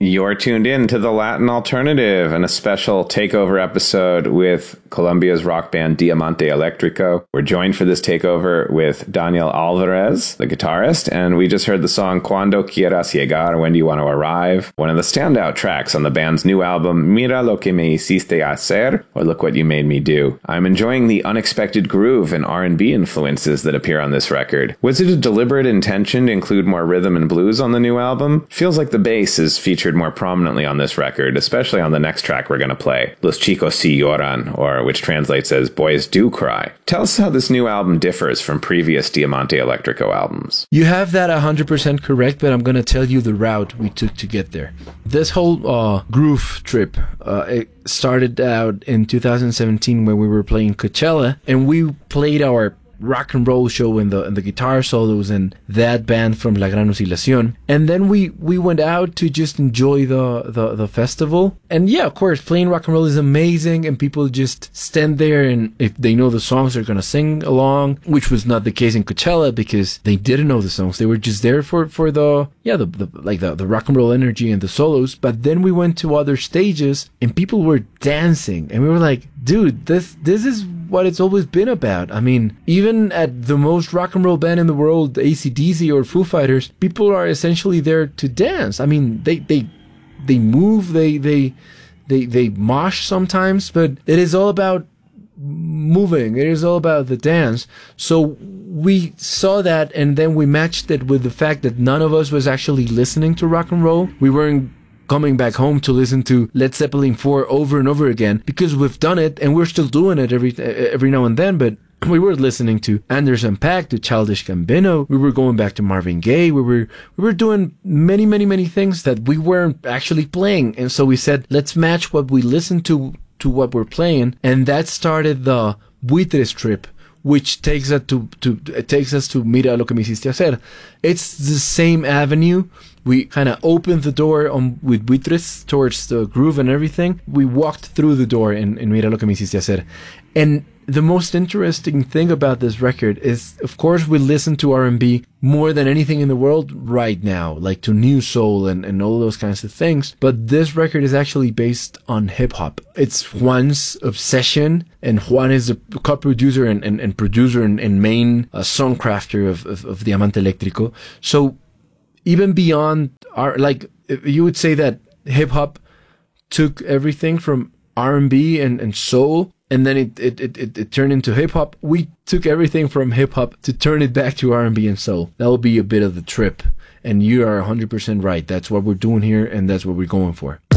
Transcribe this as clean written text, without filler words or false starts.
You're tuned in to the Latin Alternative and a special takeover episode with Colombia's rock band Diamante Electrico. We're joined for this takeover with Daniel Alvarez, the guitarist, and we just heard the song Cuando Quieras Llegar, When Do You Want to Arrive, one of the standout tracks on the band's new album Mira Lo Que Me Hiciste Hacer, or Look What You Made Me Do. I'm enjoying the unexpected groove and R&B influences that appear on this record. Was it a deliberate intention to include more rhythm and blues on the new album? Feels like the bass is featured more prominently on this record, especially on the next track we're going to play, Los Chicos Si Lloran, or which translates as Boys Do Cry. Tell us how this new album differs from previous Diamante Electrico albums. You have that 100% correct, but I'm going to tell you the route we took to get there. This whole groove trip, it started out in 2017 when we were playing Coachella, and we played our rock and roll show and the guitar solos and that band from La Gran Oscilación. And then we went out to just enjoy the festival. And yeah, of course, playing rock and roll is amazing, and people just stand there, and if they know the songs, they're gonna sing along, which was not the case in Coachella because they didn't know the songs. They were just there for the rock and roll energy and the solos. But then we went to other stages and people were dancing, and we were like, dude, this is what it's always been about. I mean, even at the most rock and roll band in the world, AC/DC or Foo Fighters, people are essentially there to dance. I mean, they move, they mosh sometimes, but it is all about moving. It is all about the dance. So we saw that, and then we matched it with the fact that none of us was actually listening to rock and roll. We weren't coming back home to listen to Led Zeppelin 4 over and over again, because we've done it and we're still doing it every now and then. But we were listening to Anderson .Paak, to Childish Gambino. We were going back to Marvin Gaye. We were doing many things that we weren't actually playing. And so we said, let's match what we listen to what we're playing. And that started the Buitres trip, which takes us to Mira Lo Que Me Hiciste Hacer. It's the same avenue. We kind of opened the door with Buitres towards the groove and everything. We walked through the door in Mira Lo Que Me Hiciste Hacer. And the most interesting thing about this record is, of course, we listen to R&B more than anything in the world right now, like to New Soul and all those kinds of things. But this record is actually based on hip-hop. It's Juan's obsession, and Juan is the co-producer and producer and main songcrafter of Diamante Electrico. So even beyond you would say that hip-hop took everything from R&B and soul, and then it turned into hip-hop. We took everything from hip-hop to turn it back to R&B and soul. That will be a bit of the trip. And you are 100% right. That's what we're doing here, and that's what we're going for.